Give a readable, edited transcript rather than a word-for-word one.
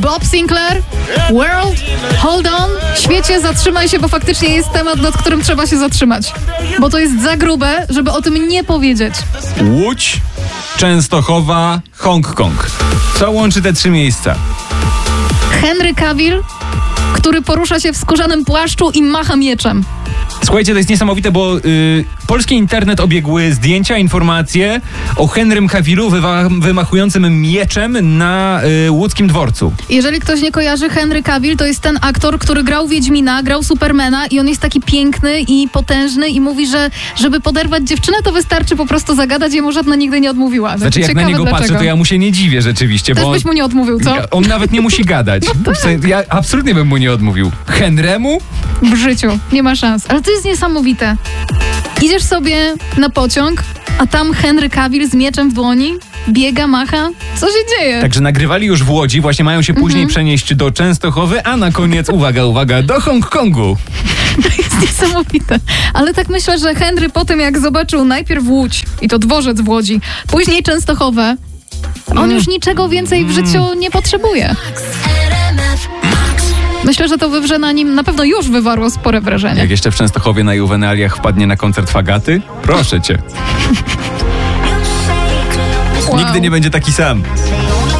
Bob Sinclair, World, Hold On. Świecie, zatrzymaj się, bo faktycznie jest temat, nad którym trzeba się zatrzymać. Bo to jest za grube, żeby o tym nie powiedzieć. Łódź, Częstochowa, Hongkong. Co łączy te 3 miejsca? Henry Cavill, który porusza się w skórzanym płaszczu i macha mieczem. Słuchajcie, to jest niesamowite, bo polski internet obiegły zdjęcia, informacje o Henrym Cavillu wymachującym mieczem na łódzkim dworcu. Jeżeli ktoś nie kojarzy, Henry Cavill to jest ten aktor, który grał Wiedźmina, grał Supermana i on jest taki piękny i potężny i mówi, że żeby poderwać dziewczynę, to wystarczy po prostu zagadać i mu żadna nigdy nie odmówiła. Znaczy, jak na niego patrzę, to ja mu się nie dziwię rzeczywiście. Też bo byś mu nie odmówił, co? On nawet nie musi gadać. W sensie, ja absolutnie bym mu nie odmówił. Henrymu? W życiu. Nie ma szans. Ale to jest niesamowite. Idziesz sobie na pociąg, a tam Henry Cavill z mieczem w dłoni biega, macha. Co się dzieje? Także nagrywali już w Łodzi, właśnie mają się później przenieść do Częstochowy, a na koniec, uwaga, do Hongkongu. To jest niesamowite. Ale tak myślę, że Henry po tym, jak zobaczył najpierw Łódź, i to dworzec w Łodzi, później Częstochowę, on już niczego więcej w życiu nie potrzebuje. Myślę, że to wywrze na nim, na pewno już wywarło spore wrażenie. Jak jeszcze w Częstochowie na Juwenaliach wpadnie na koncert Fagaty? Proszę cię. Wow. Nigdy nie będzie taki sam.